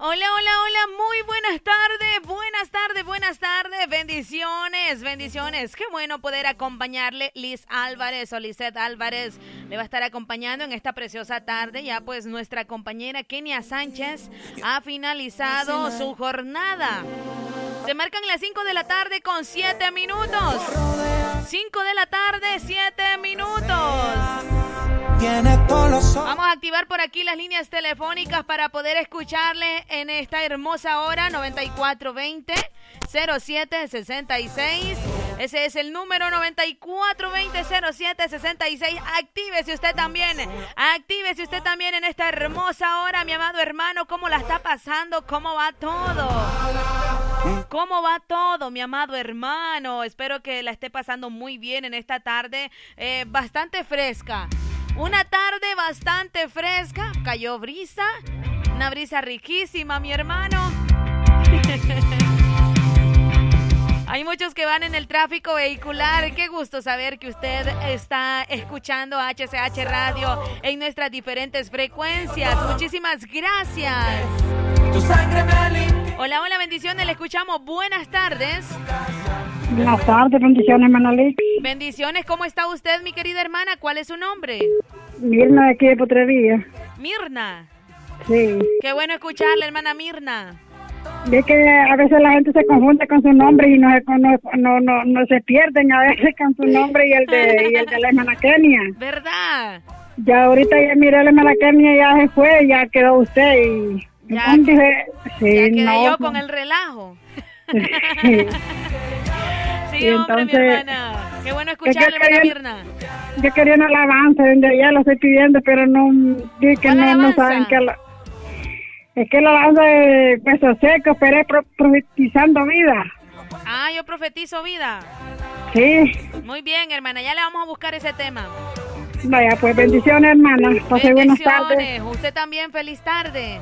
Hola, hola, hola, muy buenas tardes, buenas tardes, buenas tardes, bendiciones, bendiciones. Qué bueno poder acompañarle. Liz Álvarez o Lizeth Álvarez le va a estar acompañando en esta preciosa tarde. Ya pues nuestra compañera Kenia Sánchez ha finalizado su jornada. Se marcan las 5 de la tarde con 7 minutos. 5 de la tarde, 7 minutos. Vamos a activar por aquí las líneas telefónicas para poder escucharle en esta hermosa hora. 9420-0766. Ese es el número 9420-0766. Actívese usted también en esta hermosa hora, mi amado hermano. ¿Cómo la está pasando? ¿Cómo va todo? ¿Cómo va todo, mi amado hermano? Espero que la esté pasando muy bien en esta tarde bastante fresca. Una tarde bastante fresca, cayó brisa, una brisa riquísima, mi hermano. Hay muchos que van en el tráfico vehicular. Qué gusto saber que usted está escuchando HCH Radio en nuestras diferentes frecuencias. Muchísimas gracias. Hola, hola, bendiciones, le escuchamos. Buenas tardes. Buenas tardes, bendiciones, hermana Liz. Bendiciones, ¿cómo está usted, mi querida hermana? ¿Cuál es su nombre? Mirna, de aquí de Potrería. Mirna. Sí. Qué bueno escucharle, hermana Mirna. Ve que a veces la gente se confunde con su nombre y no se pierden a veces con su nombre y el de la hermana Kenia. ¿Verdad? Ya ahorita ya miré la hermana Kenia, ya se fue, ya quedó usted y... Ya, dije, sí, ya quedé no, yo con el relajo. Sí. Sí, hombre, entonces, mi hermana. Qué bueno escucharle, hermana Mirna. Yo quería una alabanza, desde allá la estoy pidiendo, pero no, dije que no saben que es que la alabanza de Peso Seco, pero es profetizando vida. Ah, yo profetizo vida. Sí. Muy bien, hermana, ya le vamos a buscar ese tema. Vaya, pues bendiciones, hermana. Pase buenas tardes. Usted también, feliz tarde.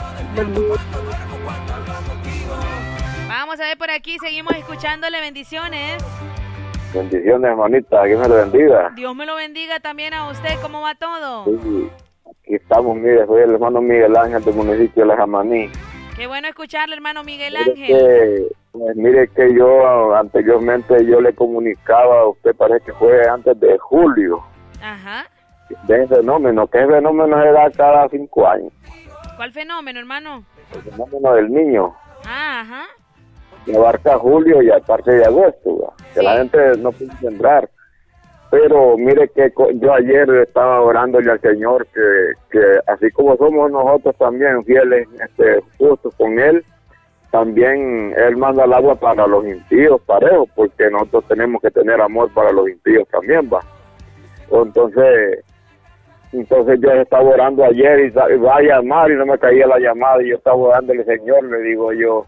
Vamos a ver por aquí, seguimos escuchándole. Bendiciones. Bendiciones, hermanita, Dios me lo bendiga. Dios me lo bendiga también a usted. ¿Cómo va todo? Sí, aquí estamos, mire, soy el hermano Miguel Ángel del municipio de La Jamaní. Qué bueno escucharle, hermano Miguel Ángel. Mire que yo anteriormente yo le comunicaba a usted, parece que fue antes de julio. Ajá. De ese fenómeno, que ese fenómeno se da cada 5 años. ¿Cuál fenómeno, hermano? El fenómeno del niño. Ah, ajá. Que abarca julio y aparte de agosto, ¿verdad? Que sí. La gente no puede sembrar. Pero mire que yo ayer estaba orándole al Señor que así como somos nosotros también fieles, justos con Él, también Él manda el agua para los impíos parejos, porque nosotros tenemos que tener amor para los impíos también, ¿va? Entonces yo estaba orando ayer y va a llamar y no me caía la llamada y yo estaba orándole, Señor, le digo yo,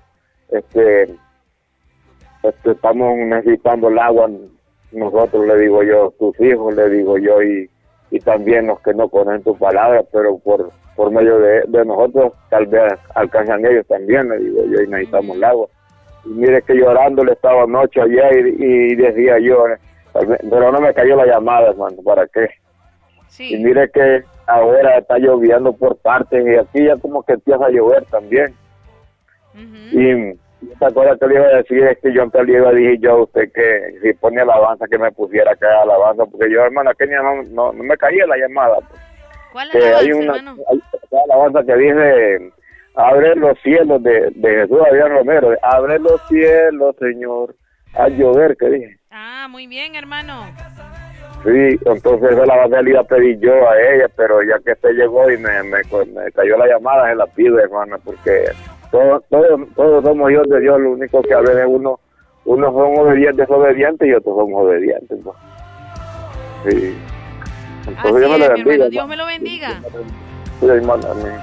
estamos necesitando el agua nosotros, le digo yo, tus hijos, le digo yo, y también los que no conocen tu palabra, pero por medio de nosotros tal vez alcanzan ellos también, le digo yo, y necesitamos el agua. Y mire que llorándole estaba anoche ayer y decía yo, pero no me cayó la llamada, hermano, ¿para qué? Sí. Y mire que ahora está lloviendo por partes y aquí ya como que empieza a llover también. Y esta cosa que le iba a decir es que yo antes le iba a decir yo a usted que si pone alabanza que me pusiera acá alabanza, porque yo, hermana Kenia, no me caía la llamada. Pues. ¿Cuál alabanza, hay una alabanza que dice, abre los cielos de Jesús Adrián Romero, abre los cielos, Señor, a llover, que dije. Ah, muy bien, hermano. Sí, entonces esa alabanza le iba a pedir yo a ella, pero ya que usted llegó y me cayó la llamada, se la pido, hermana, porque todos somos hijos de Dios, lo único que a veces unos son obedientes y otros son obedientes, ¿no? Sí. Entonces así Dios me lo bendiga. Dios me lo bendiga. Sí, hermano, amén.